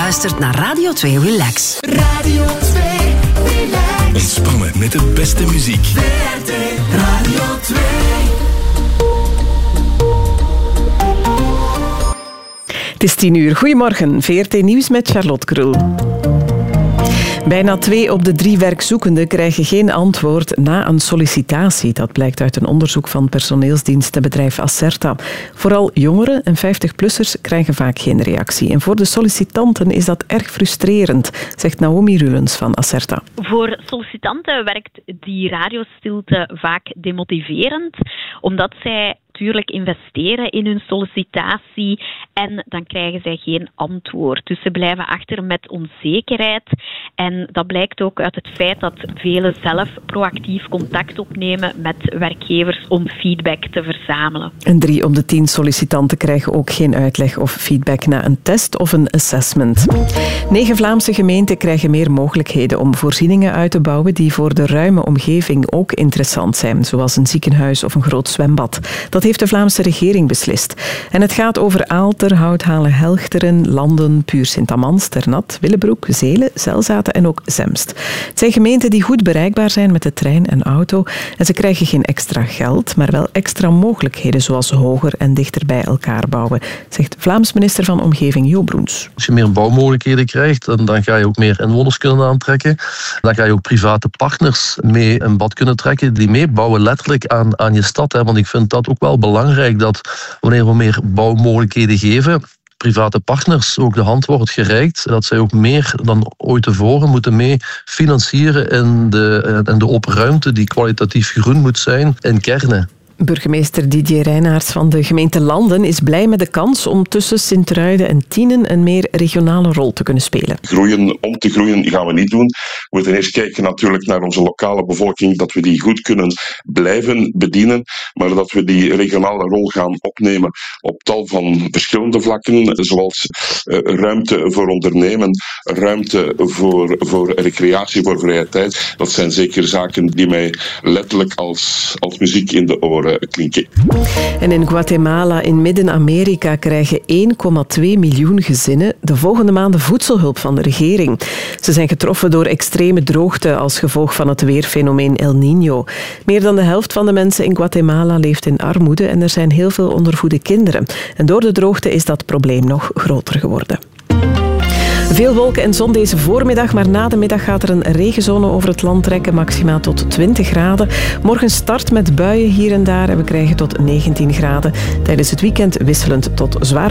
luistert naar Radio 2 Relax. Radio 2 Relax. Ontspannen met de beste muziek. VRT Radio 2. Het is 10:00. Goedemorgen. VRT Nieuws met Charlotte Krul. Bijna 2 op de 3 werkzoekenden krijgen geen antwoord na een sollicitatie. Dat blijkt uit een onderzoek van personeelsdienstenbedrijf Acerta. Vooral jongeren en 50-plussers krijgen vaak geen reactie. En voor de sollicitanten is dat erg frustrerend, zegt Naomi Rulens van Acerta. Voor sollicitanten werkt die radiostilte vaak demotiverend, omdat zij natuurlijk investeren in hun sollicitatie en dan krijgen zij geen antwoord. Dus ze blijven achter met onzekerheid en dat blijkt ook uit het feit dat velen zelf proactief contact opnemen met werkgevers om feedback te verzamelen. En 3 op de 10 sollicitanten krijgen ook geen uitleg of feedback na een test of een assessment. 9 Vlaamse gemeenten krijgen meer mogelijkheden om voorzieningen uit te bouwen die voor de ruime omgeving ook interessant zijn, zoals een ziekenhuis of een groot zwembad. Dat heeft de Vlaamse regering beslist. En het gaat over Aalter, Houthalen, Helchteren, Landen, Puur Sint-Amans, Ternat, Willebroek, Zelen, Zelzaten en ook Zemst. Het zijn gemeenten die goed bereikbaar zijn met de trein en auto en ze krijgen geen extra geld, maar wel extra mogelijkheden zoals hoger en dichter bij elkaar bouwen, zegt Vlaams minister van Omgeving Jo Broens. Als je meer bouwmogelijkheden krijgt, dan ga je ook meer inwoners kunnen aantrekken. Dan ga je ook private partners mee een bad kunnen trekken die meebouwen letterlijk aan je stad. Want ik vind dat ook wel belangrijk dat wanneer we meer bouwmogelijkheden geven, private partners ook de hand wordt gereikt, dat zij ook meer dan ooit tevoren moeten mee financieren in de open ruimte die kwalitatief groen moet zijn in kernen. Burgemeester Didier Reynaerts van de gemeente Landen is blij met de kans om tussen Sint-Truiden en Tienen een meer regionale rol te kunnen spelen. Groeien, om te groeien gaan we niet doen. We moeten eerst kijken natuurlijk naar onze lokale bevolking, dat we die goed kunnen blijven bedienen, maar dat we die regionale rol gaan opnemen op tal van verschillende vlakken, zoals ruimte voor ondernemen, ruimte voor recreatie, voor vrije tijd. Dat zijn zeker zaken die mij letterlijk als muziek in de oren klinken. En in Guatemala in Midden-Amerika krijgen 1,2 miljoen gezinnen de volgende maanden voedselhulp van de regering. Ze zijn getroffen door extreme droogte als gevolg van het weerfenomeen El Niño. Meer dan de helft van de mensen in Guatemala leeft in armoede en er zijn heel veel ondervoede kinderen. En door de droogte is dat probleem nog groter geworden. Veel wolken en zon deze voormiddag, maar na de middag gaat er een regenzone over het land trekken, maximaal tot 20 graden. Morgen start met buien hier en daar en we krijgen tot 19 graden. Tijdens het weekend wisselend tot zwaar